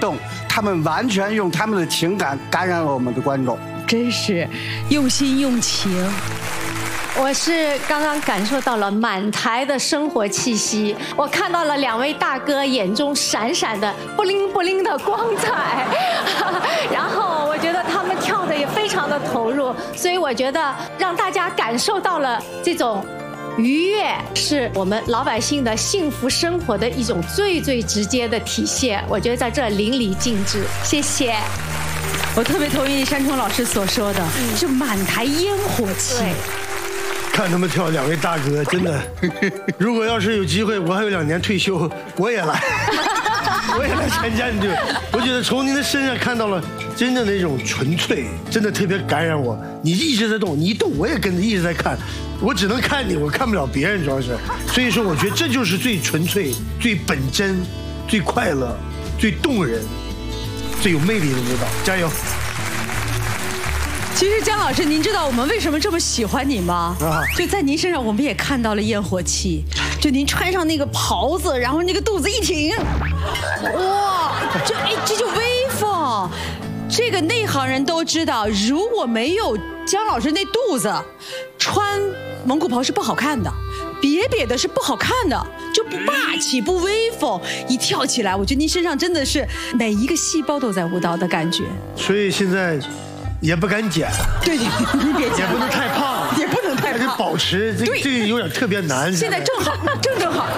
动，他们完全用他们的情感感染了我们的观众， 真是用心用情。 我是刚刚感受到了满台的生活气息，我看到了2位大哥眼中闪闪的布灵布灵的光彩，然后我觉得他们跳的也非常的投入，所以我觉得让大家感受到了这种愉悦，是我们老百姓的幸福生活的一种最最直接的体现，我觉得在这淋漓尽致。谢谢。 我特别同意山冲老师所说的，是满台烟火气。 看他们跳2位大哥，真的，如果要是有机会，我还有2年退休，我也来，我也来参加你这个。我觉得从您的身上看到了真的那种纯粹，真的特别感染我。你一直在动，你一动我也跟着一直在看，我只能看你，我看不了别人，主要是。所以说，我觉得这就是最纯粹、最本真、最快乐、最动人、最有魅力的舞蹈。加油！ 其实姜老师，您知道我们为什么这么喜欢你吗？就在您身上，我们也看到了烟火气。就您穿上那个袍子，然后那个肚子一挺，哇，这就威风。这个内行人都知道，如果没有姜老师那肚子，穿蒙古袍是不好看的，瘪瘪的是不好看的，就不霸气不威风。一跳起来，我觉得您身上真的是每一个细胞都在舞蹈的感觉。 所以现在。也不敢减， 对，你别减， 也不能太胖， 也不能太胖， 还是保持这个有点特别难。 现在正好，正好。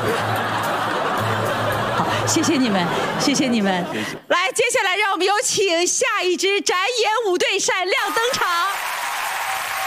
好，谢谢你们，谢谢你们。来，接下来让我们有请下一支展演舞队闪亮登场。